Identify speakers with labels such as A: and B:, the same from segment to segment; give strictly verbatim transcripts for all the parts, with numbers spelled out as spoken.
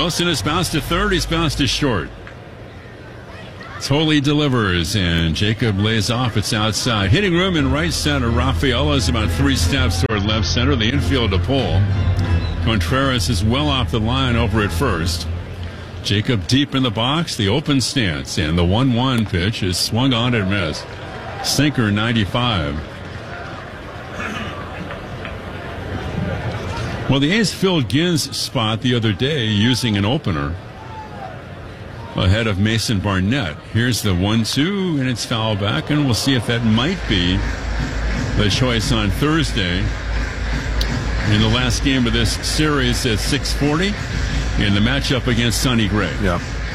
A: Wilson is bounced to third. He's bounced to short. Tolley delivers, and Jacob lays off. It's outside. Hitting room in right center. Rafaela is about three steps toward left center. The infield to pull. Contreras is well off the line over at first. Jacob deep in the box. The open stance, and the one one pitch is swung on and missed. Sinker ninety-five. Well, the A's filled Ginn's spot the other day using an opener ahead of Mason Barnett. Here's the one two, and it's foul back, and we'll see if that might be the choice on Thursday in the last game of this series at six forty in the matchup against Sonny Gray.
B: Yeah.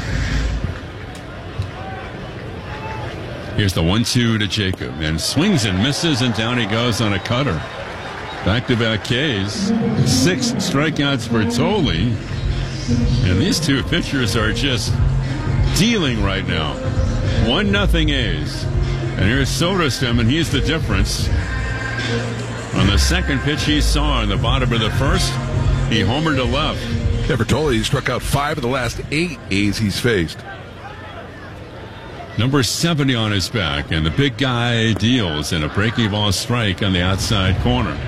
A: Here's the one two to Jacob, and swings and misses, and down he goes on a cutter. Back-to-back Ks. Six strikeouts for Tolley. And these two pitchers are just dealing right now. One nothing A's. And here's Soderstrom, and he's the difference. On the second pitch he saw in the bottom of the first, he homered to left.
B: Yeah, for Tolley, he struck out five of the last eight A's he's faced.
A: Number seventy on his back, and the big guy deals in a breaking ball strike on the outside corner.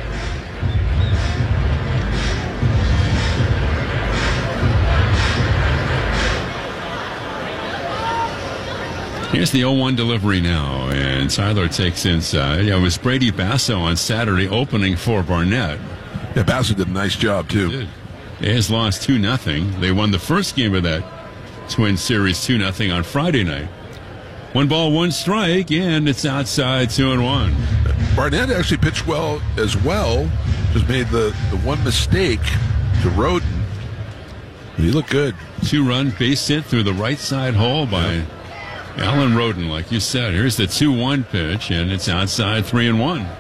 A: Here's the oh one delivery now, and Tyler takes inside. Yeah, it was Brady Basso on Saturday opening for Barnett.
B: Yeah, Basso did a nice job, too.
A: He did. A's lost two nothing. They won the first game of that Twin Series two nothing on Friday night. One ball, one strike, and it's outside two and one.
B: Barnett actually pitched well as well. Just made the, the one mistake to Roden. He looked good.
A: Two-run base hit through the right side hole by yeah. Alan Roden, like you said. Here's the two one pitch, and it's outside three and one.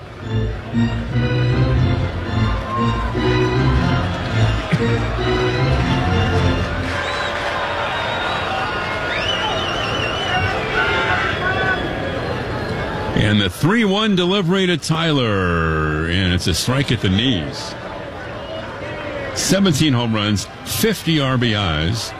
A: And the three one delivery to Tyler, and it's a strike at the knees. seventeen home runs, fifty R B Is.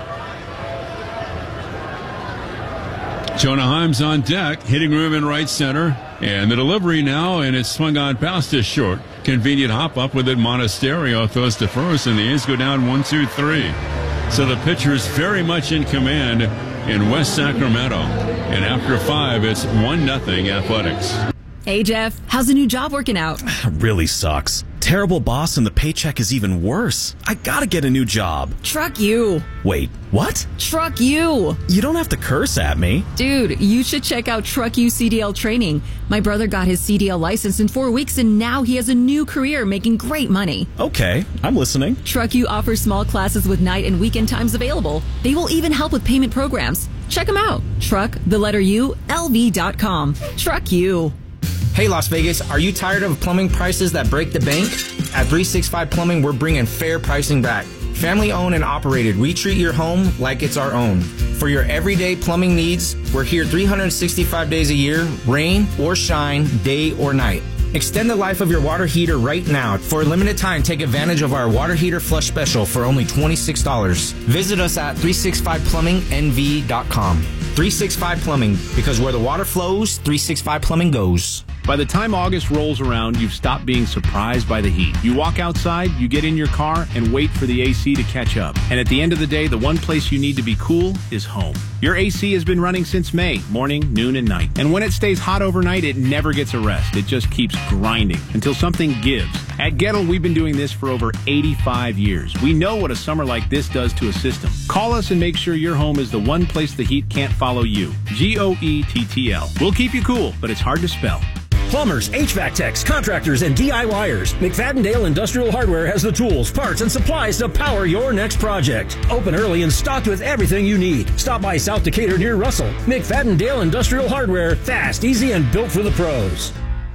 A: Jonah Heim's on deck, hitting room in right center, and the delivery now, and it's swung on past his short. Convenient hop up with it. Monasterio throws to first, and the A's go down one two three. So the pitcher is very much in command in West Sacramento. And after five, it's one nothing Athletics.
C: Hey, Jeff, how's the new job working out?
D: Really sucks. Terrible boss, and the paycheck is even worse. I gotta get a new job.
C: Truck you.
D: Wait, what?
C: Truck you.
D: You don't have to curse at me.
C: Dude, you should check out Truck You C D L training. My brother got his C D L license in four weeks, and now he has a new career making great money.
D: Okay, I'm listening.
C: Truck You offers small classes with night and weekend times available. They will even help with payment programs. Check them out. Truck, the letter U, L V dot com. Truck You.
E: Hey, Las Vegas, are you tired of plumbing prices that break the bank? At three sixty-five Plumbing, we're bringing fair pricing back. Family owned and operated, we treat your home like it's our own. For your everyday plumbing needs, we're here three hundred sixty-five days a year, rain or shine, day or night. Extend the life of your water heater right now. For a limited time, take advantage of our water heater flush special for only twenty-six dollars. Visit us at three sixty-five plumbing N V dot com. three sixty-five Plumbing, because where the water flows, three sixty-five Plumbing goes.
F: By the time August rolls around, you've stopped being surprised by the heat. You walk outside, you get in your car, and wait for the A C to catch up. And at the end of the day, the one place you need to be cool is home. Your A C has been running since May, morning, noon, and night. And when it stays hot overnight, it never gets a rest. It just keeps grinding until something gives. At Gettle, we've been doing this for over eighty-five years. We know what a summer like this does to a system. Call us and make sure your home is the one place the heat can't follow you. G O E T T L. We'll keep you cool, but it's hard to spell.
G: Plumbers, H V A C techs, contractors, and D I Y ers. McFadden-Dale Industrial Hardware has the tools, parts, and supplies to power your next project. Open early and stocked with everything you need. Stop by South Decatur near Russell. McFadden-Dale Industrial Hardware. Fast, easy, and built for the pros.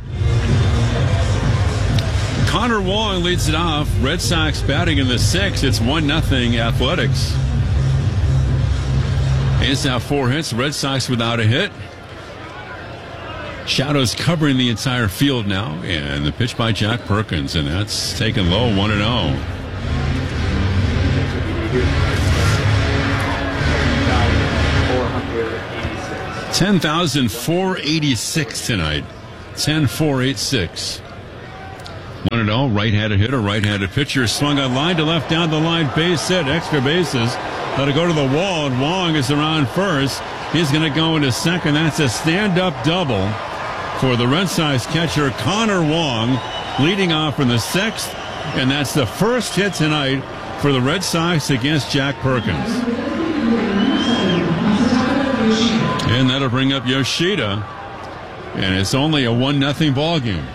A: Connor Wong leads it off. Red Sox batting in the sixth. It's one nothing Athletics. A's now four hits. Red Sox without a hit. Shadows covering the entire field now, and the pitch by Jack Perkins, and that's taken low, one and oh. ten thousand four hundred eighty-six tonight. ten four eighty-six. one and oh, right-handed hitter, right-handed pitcher. Swung on line to left, down the line, base hit, extra bases. Let it go to the wall, and Wong is around first. He's going to go into second. That's a stand-up double for the Red Sox catcher Connor Wong, leading off in the sixth. And that's the first hit tonight for the Red Sox against Jack Perkins. And that'll bring up Yoshida. And it's only a one nothing ball game.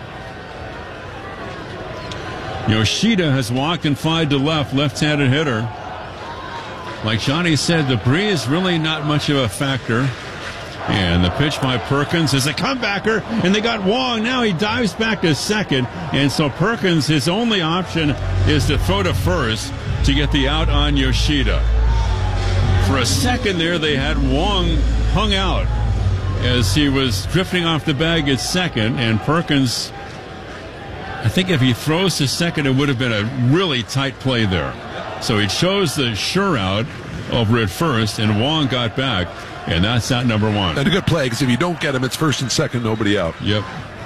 A: Yoshida has walked and flied to left, left-handed hitter. Like Johnny said, the breeze really not much of a factor. And the pitch by Perkins is a comebacker, and they got Wong. Now he dives back to second, and so Perkins, his only option is to throw to first to get the out on Yoshida. For a second there, they had Wong hung out as he was drifting off the bag at second, and Perkins, I think if he throws to second, it would have been a really tight play there. So he chose the sure out over at first, and Wong got back, and that's out number one.
B: And a good play, because if you don't get him, it's first and second, nobody out.
A: Yep.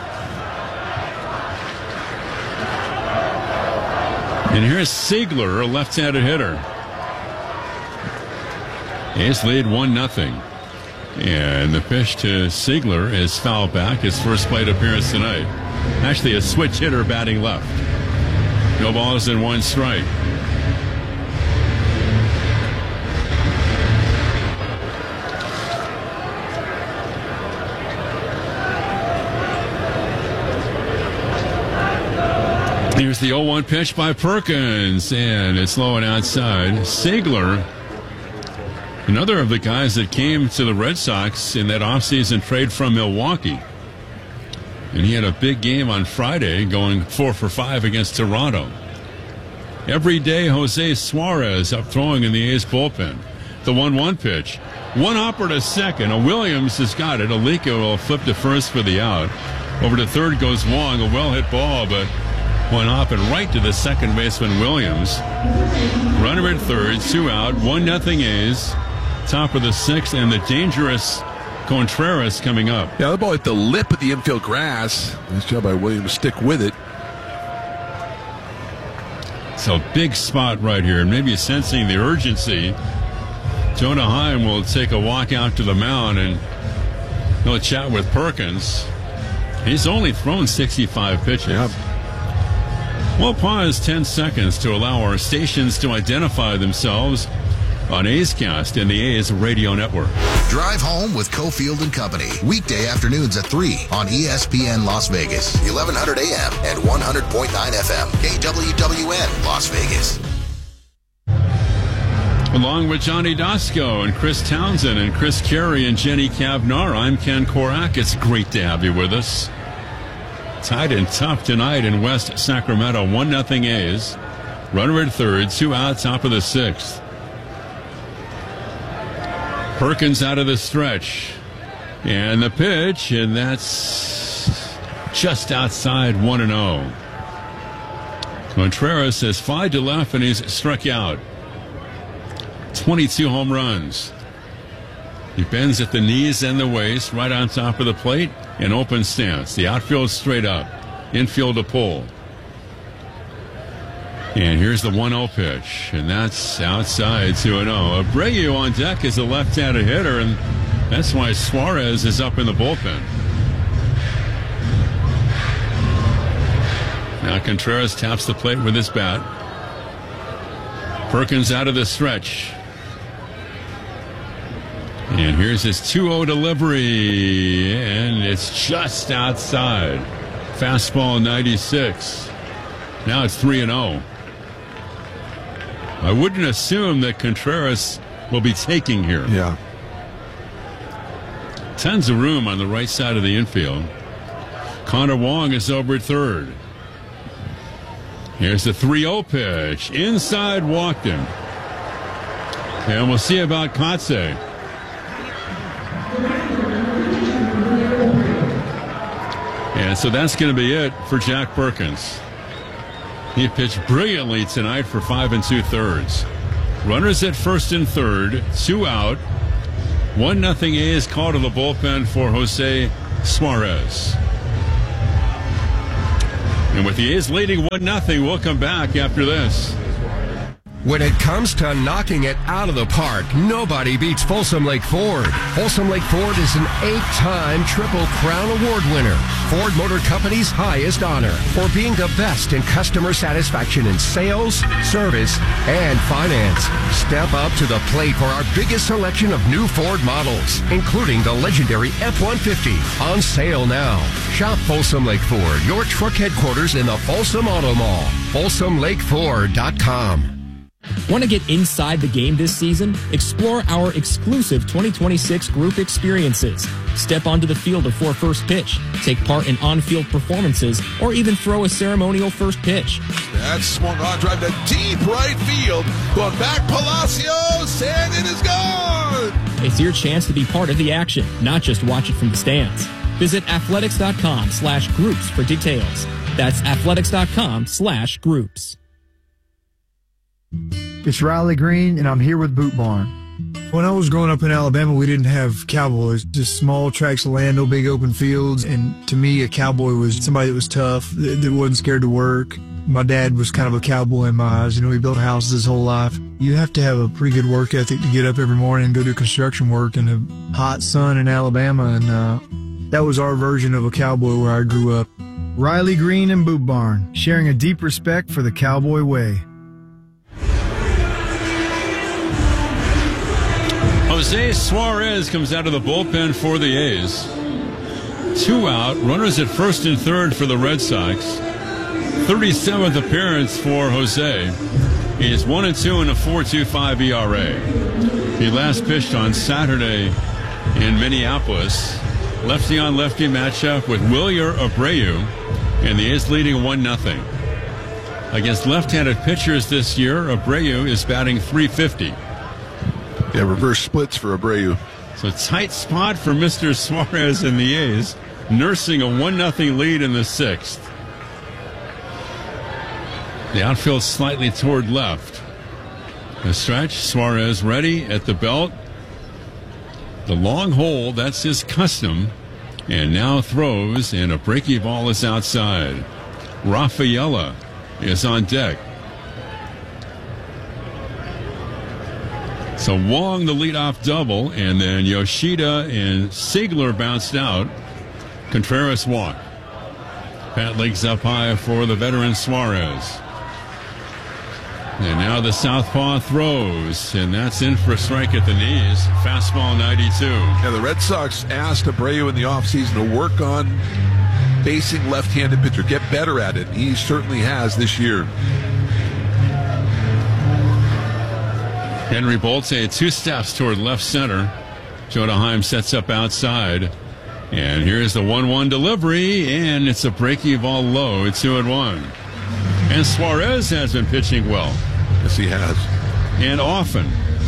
A: And here's Siegler, a left-handed hitter. A's lead one nothing. And the pitch to Siegler is foul back, his first plate appearance tonight. Actually, a switch hitter batting left. No balls and one strike. Here's the oh one pitch by Perkins, and it's low and outside. Siegler, another of the guys that came to the Red Sox in that offseason trade from Milwaukee. And he had a big game on Friday, going four for five against Toronto. Every day, Jose Suarez up throwing in the A's bullpen. The one one pitch. One hopper to second. A Williams has got it. Alika will flip to first for the out. Over to third goes Wong. A well-hit ball, but one hop and right to the second baseman, Williams. Runner at third, two out, one nothing A's. Top of the sixth, and the dangerous Contreras coming up.
B: Yeah, the ball hit the lip of the infield grass. Nice job by Williams. Stick with it.
A: So big spot right here. Maybe sensing the urgency, Jonah Heim will take a walk out to the mound and he'll chat with Perkins. He's only thrown sixty-five pitches.
B: Yeah.
A: We'll pause ten seconds to allow our stations to identify themselves on A's Cast and the A's radio network.
H: Drive home with Cofield and Company. Weekday afternoons at three on E S P N Las Vegas. eleven hundred A M and one hundred point nine F M. K W W N Las Vegas.
A: Along with Johnny Dasco and Chris Townsend and Chris Carey and Jenny Cavnar, I'm Ken Korak. It's great to have you with us. Tight and tough tonight in West Sacramento. one nothing A's. Runner at third, two out, top of the sixth. Perkins out of the stretch. And the pitch, and that's just outside one and oh. Contreras has flied to left, and he's struck out. twenty-two home runs. He bends at the knees and the waist, right on top of the plate. An open stance. The outfield straight up. Infield to pull. And here's the one oh pitch. And that's outside two and oh. Abreu on deck is a left-handed hitter, and that's why Suarez is up in the bullpen. Now Contreras taps the plate with his bat. Perkins out of the stretch. And here's his two oh delivery, and it's just outside. Fastball ninety-six. Now it's three and oh. I wouldn't assume that Contreras will be taking here.
B: Yeah.
A: Tons of room on the right side of the infield. Connor Wong is over at third. Here's the three oh pitch. Inside, walked him. And we'll see about Kotze. And so that's going to be it for Jack Perkins. He pitched brilliantly tonight for five and two thirds. Runners at first and third, two out. one nothing A's call to the bullpen for Jose Suarez. And with the A's leading one nothing, we'll come back after this.
I: When it comes to knocking it out of the park, nobody beats Folsom Lake Ford. Folsom Lake Ford is an eight-time Triple Crown Award winner, Ford Motor Company's highest honor for being the best in customer satisfaction in sales, service, and finance. Step up to the plate for our biggest selection of new Ford models, including the legendary F one fifty, on sale now. Shop Folsom Lake Ford, your truck headquarters in the Folsom Auto Mall. Folsom Lake Ford dot com.
J: Want to get inside the game this season? Explore our exclusive twenty twenty-six group experiences. Step onto the field before first pitch, take part in on-field performances, or even throw a ceremonial first pitch.
B: That's swung on, drive to deep right field. Going back, Palacios, and it is gone!
J: It's your chance to be part of the action, not just watch it from the stands. Visit athletics.com slash groups for details. That's athletics.com slash groups.
K: It's Riley Green, and I'm here with Boot Barn. When I was growing up in Alabama, we didn't have cowboys, just small tracts of land, no big open fields. And to me, a cowboy was somebody that was tough, that, that wasn't scared to work. My dad was kind of a cowboy in my eyes. You know, he built houses his whole life. You have to have a pretty good work ethic to get up every morning and go do construction work in the hot sun in Alabama. And uh, that was our version of a cowboy where I grew up. Riley Green and Boot Barn, sharing a deep respect for the cowboy way.
A: Jose Suarez comes out of the bullpen for the A's. Two out, runners at first and third for the Red Sox. thirty-seventh appearance for Jose. He is one and two in a four point two five E R A. He last pitched on Saturday in Minneapolis. Lefty on lefty matchup with Wilyer Abreu, and the A's leading one nothing. Against left-handed pitchers this year, Abreu is batting three fifty.
B: Yeah, reverse splits for Abreu.
A: So tight spot for Mister Suarez and the A's, nursing a one nothing lead in the sixth. The outfield slightly toward left. The stretch, Suarez ready at the belt. The long hole, that's his custom. And now throws, and a breaky ball is outside. Rafaela is on deck. So Wong, the leadoff double, and then Yoshida and Siegler bounced out. Contreras walk. Pat legs up high for the veteran Suarez. And now the southpaw throws, and that's in for a strike at the knees. Fastball ninety-two.
B: Yeah, the Red Sox asked Abreu in the offseason to work on facing left-handed pitcher, get better at it. He certainly has this year.
A: Henry Bolte two steps toward left center. Jonah Heim sets up outside. And here's the one one delivery, and it's a breaky ball low. It's two and one. And Suarez has been pitching well.
B: Yes, he has.
A: And often.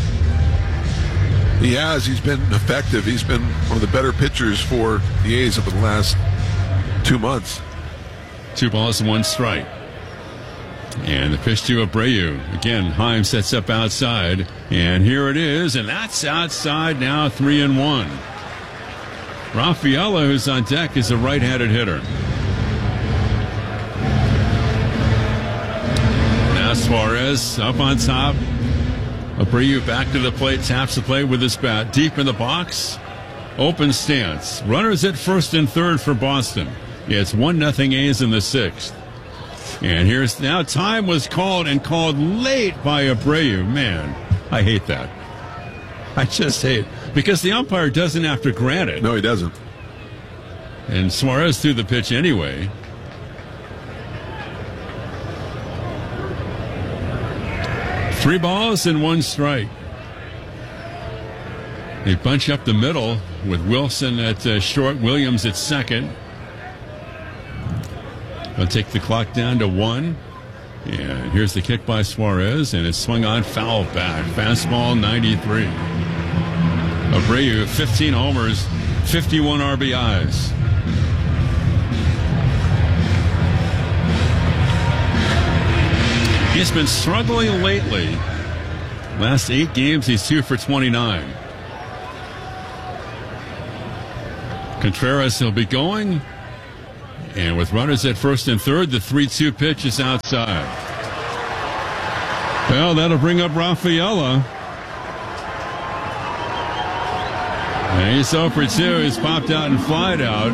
B: He has. He's been effective. He's been one of the better pitchers for the A's over the last two months.
A: Two balls and one strike. And the pitch to Abreu. Again, Heim sets up outside. And here it is, and that's outside now, three and one. Rafaela, who's on deck, is a right-handed hitter. Now Suarez up on top. Abreu back to the plate, taps the plate with his bat. Deep in the box. Open stance. Runners at first and third for Boston. It's one nothing A's in the sixth. And here's now time was called and called late by Abreu. Man, I hate that. I just hate it. Because the umpire doesn't have to grant it.
B: No, he doesn't.
A: And Suarez threw the pitch anyway. Three balls and one strike. They bunch up the middle with Wilson at uh, short, Williams at second. They'll take the clock down to one. And here's the kick by Suarez, and it's swung on, foul back. Fastball ninety-three. Abreu, fifteen homers, fifty-one R B Is. He's been struggling lately. Last eight games, he's two for twenty-nine. Contreras will be going. And with runners at first and third, the three two pitch is outside. Well, that'll bring up Rafaela. And he's oh for two. He's popped out and flied out.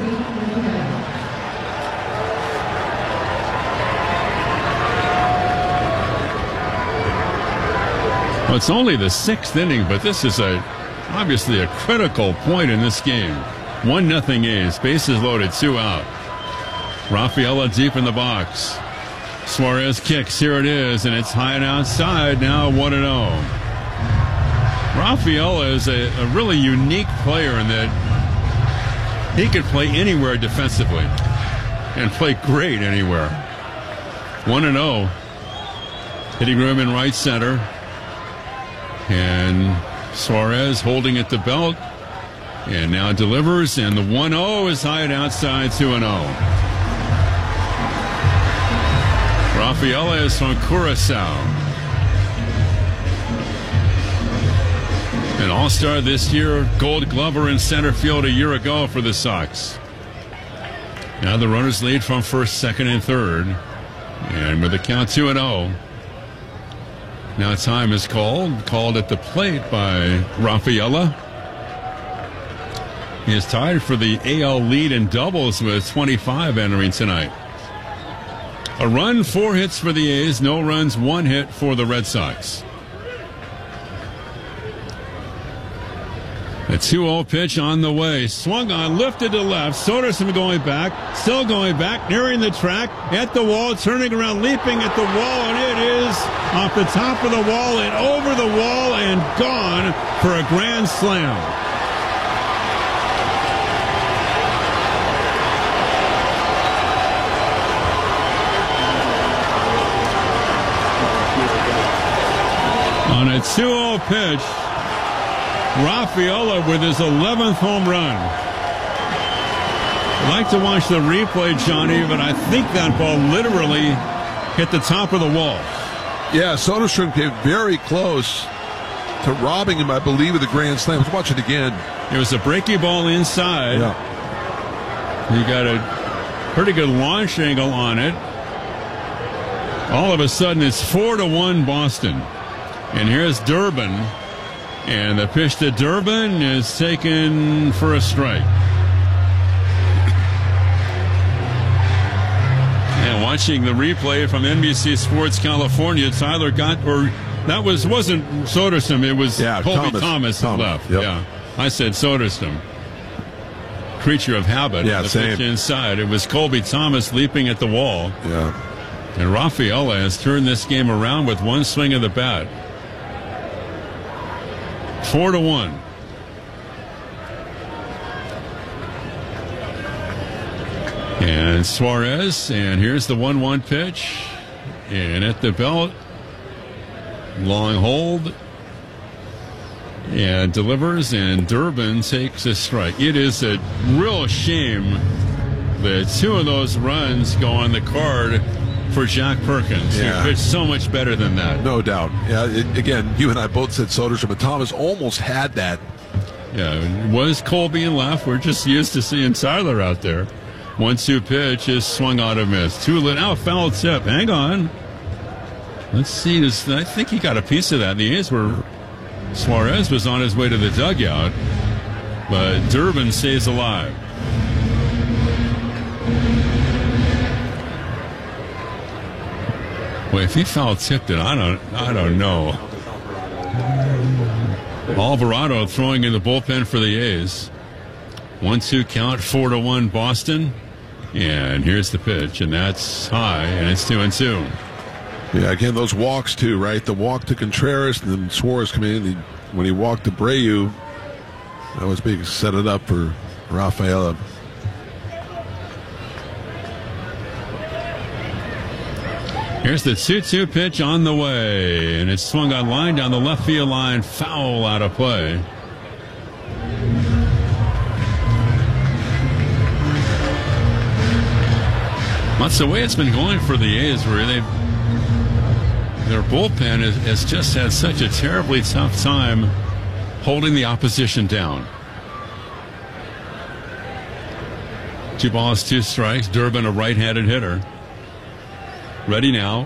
A: Well, it's only the sixth inning, but this is a obviously a critical point in this game. One nothing A's. Bases loaded, two out. Rafaela deep in the box. Suarez kicks. Here it is, and it's high and outside. Now one and oh. Rafaela is a, a really unique player in that he could play anywhere defensively and play great anywhere. one and oh. Hitting room in right center. And Suarez holding at the belt. And now delivers, and the one oh is high and outside, two and oh. Rafaela is from Curacao. An all-star this year, Gold Glover in center field a year ago for the Sox. Now the runners lead from first, second, and third. And with the count two and oh. Now time is called. Called at the plate by Rafaela. He is tied for the A L lead in doubles with twenty-five entering tonight. A run, four hits for the A's. No runs, one hit for the Red Sox. A two oh pitch on the way. Swung on, lifted to left. Soderstrom going back. Still going back, nearing the track. At the wall, turning around, leaping at the wall. And it is off the top of the wall and over the wall and gone for a grand slam. On a two oh pitch, Rafaela with his eleventh home run. I'd like to watch the replay, Johnny, but I think that ball literally hit the top of the wall.
B: Yeah, Soderstrom came very close to robbing him, I believe, of the grand slam. Let's watch it again.
A: It was a breaky ball inside.
B: Yeah.
A: He got a pretty good launch angle on it. All of a sudden, it's four to one Boston. And here's Durbin. And the pitch to Durbin is taken for a strike. And watching the replay from N B C Sports California, Tyler got, or that was, wasn't Soderstrom, it was
B: yeah,
A: Colby
B: Thomas,
A: Thomas,
B: Thomas
A: left.
B: Yep.
A: Yeah, I said Soderstrom. Creature of habit.
B: Yeah,
A: the
B: same.
A: pitch inside. It was Colby Thomas leaping at the wall.
B: Yeah.
A: And Rafaela has turned this game around with one swing of the bat. Four to one. And Suarez, and here's the one one pitch. And at the belt, long hold. And delivers, and Durbin takes a strike. It is a real shame that two of those runs go on the card for Jack Perkins.
B: Yeah.
A: He pitched so much better than that.
B: No doubt. Yeah. It, again, you and I both said Soderstrom, but Thomas almost had that.
A: Yeah, it was Colby and left. We're just used to seeing Tyler out there. one two pitch is swung out of miss. Two lit out, foul tip. Hang on. Let's see. This, I think he got a piece of that. The A's were. Suarez was on his way to the dugout, but Durbin stays alive. Well, if he foul tipped it, I don't, I don't know. Alvarado throwing in the bullpen for the A's. one two count, four to one Boston. And here's the pitch, and that's high, and it's two and two.
B: Yeah, again, those walks too, right? The walk to Contreras, and then Suarez coming in. He, when he walked to Abreu, that was big. Set it up for Rafaela.
A: Here's the two two pitch on the way, and it's swung on line down the left field line, foul out of play. That's the way it's been going for the A's, where they've their bullpen has, has just had such a terribly tough time holding the opposition down. Two balls, two strikes. Durbin, a right-handed hitter. Ready now.